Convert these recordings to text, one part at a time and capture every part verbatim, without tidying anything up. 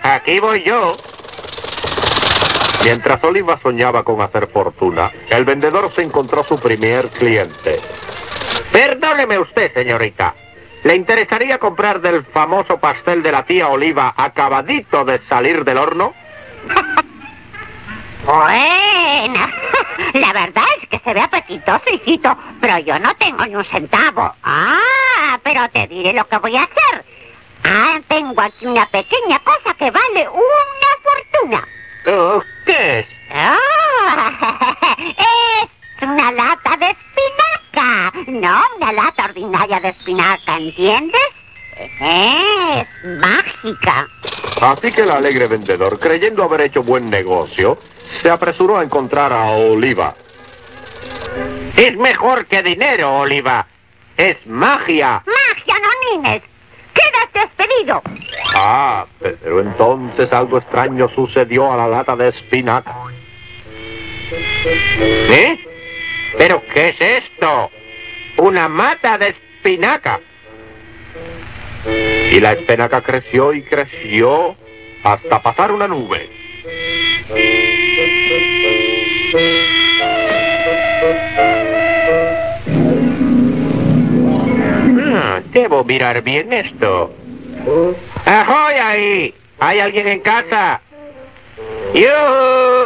aquí voy yo. Mientras Oliva soñaba con hacer fortuna, el vendedor se encontró su primer cliente. Perdóneme usted, señorita. ¿Le interesaría comprar del famoso pastel de la tía Oliva acabadito de salir del horno? Bueno, la verdad es que se ve apetitoso, hijito, pero yo no tengo ni un centavo. Ah, pero te diré lo que voy a hacer. Ah, tengo aquí una pequeña cosa que vale una fortuna. Oh, ¿qué es? Oh, es una lata de espinaca. No, una lata ordinaria de espinaca, ¿entiendes? Es mágica. Así que el alegre vendedor, creyendo haber hecho buen negocio, se apresuró a encontrar a Oliva. Es mejor que dinero, Oliva. Es magia. Magia, no nines. Quedas despedido. Ah, pero entonces algo extraño sucedió a la lata de espinaca. ¿Eh? ¿Pero qué es esto? Una mata de espinaca. Y la espinaca creció y creció hasta pasar una nube. Ah, debo mirar bien esto. ¡Ahoy ahí! ¿Hay alguien en casa? ¡Yuhu!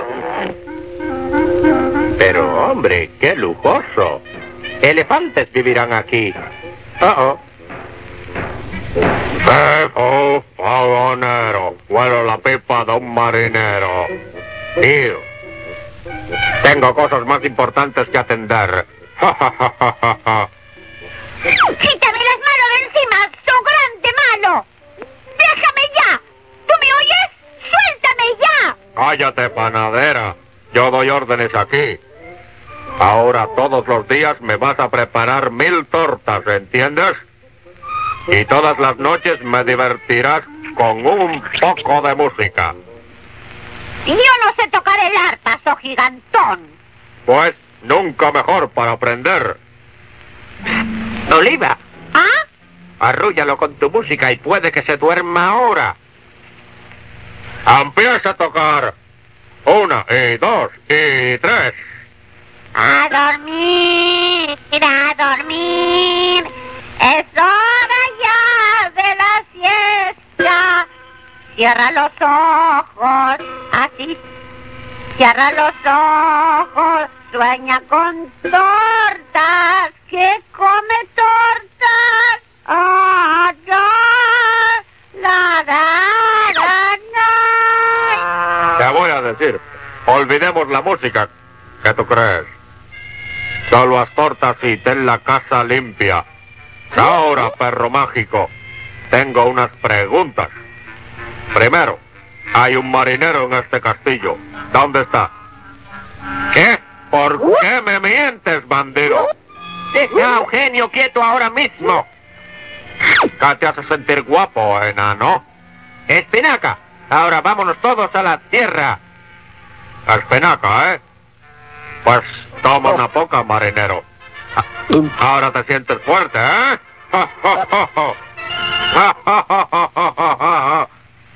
Pero, hombre, qué lujoso. Elefantes vivirán aquí. Uh-oh. ¡Pepo fagonero! Huelo la pipa de un marinero. Tío, tengo cosas más importantes que atender. ¡Ja, ja, ja, ja, ja, ja! ¡Quítame las manos de encima, su grande malo! ¡Déjame ya! ¿Tú me oyes? ¡Suéltame ya! Cállate, panadera. Yo doy órdenes aquí. Ahora todos los días me vas a preparar mil tortas, ¿entiendes? Y todas las noches me divertirás con un poco de música. Yo no sé tocar el arpa, so gigantón. Pues nunca mejor para aprender. Oliva. ¿Ah? Arrúllalo con tu música y puede que se duerma ahora. Empieza a tocar. Una, y dos, y tres. A dormir, a dormir. Es hora ya de la siesta. Cierra los ojos, así. Cierra los ojos, sueña con tortas. ¿Qué come tortas? Ah, ya, la, la, la, la. Te voy a decir, olvidemos la música. ¿Qué tú crees? Solo haz tortas y ten la casa limpia. Ahora, perro mágico, tengo unas preguntas. Primero, hay un marinero en este castillo. ¿Dónde está? ¿Qué? ¿Por qué me mientes, bandido? Deja a Eugenio quieto ahora mismo. ¿Qué te hace sentir guapo, enano? Espinaca, ahora vámonos todos a la tierra. Espinaca, ¿eh? Pues toma una poca, marinero. Ahora te sientes fuerte, ¿eh?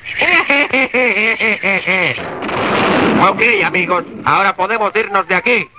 Ok, amigos, ahora podemos irnos de aquí.